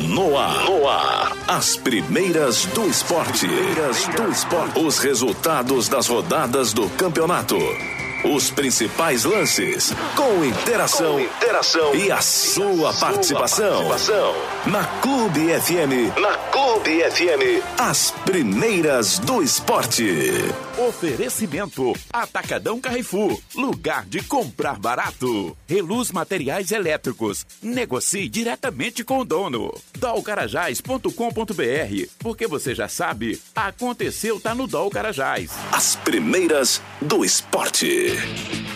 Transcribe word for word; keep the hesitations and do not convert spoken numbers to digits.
no ar. No ar. As primeiras do esporte. Primeiras do esporte. Os resultados das rodadas do campeonato. Os principais lances, com interação, com interação e a sua, a participação. participação. Na Clube F M. Na Clube F M. As primeiras do esporte. Oferecimento: Atacadão Carrefour. Lugar de comprar barato. Reluz Materiais Elétricos. Negocie diretamente com o dono. dol carajás ponto com ponto b r. Porque você já sabe, aconteceu tá no Dol Carajás. As primeiras do esporte.